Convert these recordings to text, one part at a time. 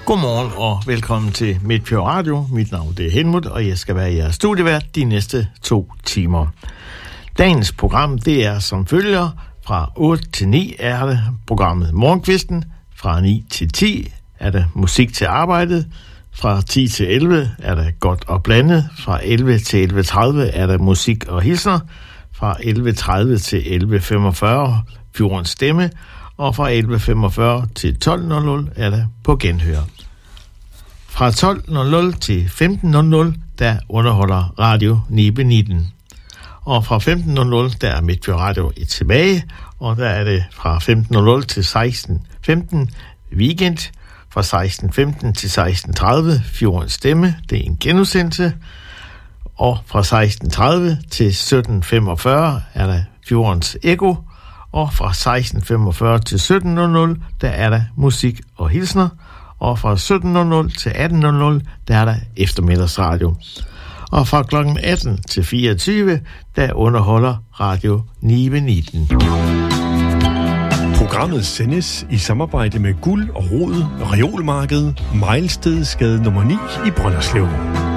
Godmorgen og velkommen til Midtfjord Radio. Mit navn er Helmut, og jeg skal være jeres studievært de næste 2 timer. Dagens program, det er som følger. Fra 8 til 9 er det programmet Morgenkvisten. Fra 9 til 10 er det musik til arbejdet. Fra 10 til 11 er det godt og blandet. Fra 11 til 11.30 er der musik og hilsner. Fra 11.30 til 11.45 Fjordens Stemme. Og fra 11.45 til 12.00 er der på genhør. Fra 12.00 til 15.00, der underholder Radio Nibe 19. Og fra 15.00, der er Midtfjord Radio tilbage, og der er det fra 15.00 til 16.15 weekend. Fra 16.15 til 16.30 Fjordens Stemme, det er en genudsendelse. Og fra 16.30 til 17.45 er der Fjordens Eko. Og fra 16.45 til 17.00, der er der musik og hilsner. Og fra 17.00 til 18.00, der er der eftermiddagsradio. Og fra kl. 18 til 24, der underholder Radio Nibe 19. Programmet sendes i samarbejde med Guld og Rod, Reolmarkedet, Mejlstedsgade nummer 9 i Brønderslev.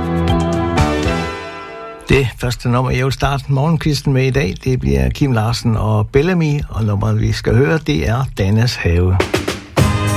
Det første nummer, jeg vil starte morgenkvisten med i dag, det bliver Kim Larsen og Bellamy, og nummeret vi skal høre, det er Dannes Have.